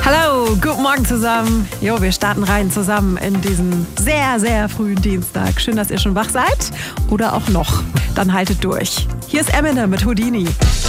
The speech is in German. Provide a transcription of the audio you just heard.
Hallo, guten Morgen zusammen. Jo, wir starten rein zusammen in diesen sehr, sehr frühen Dienstag. Schön, dass ihr schon wach seid oder auch noch. Dann haltet durch. Hier ist Eminem mit Houdini.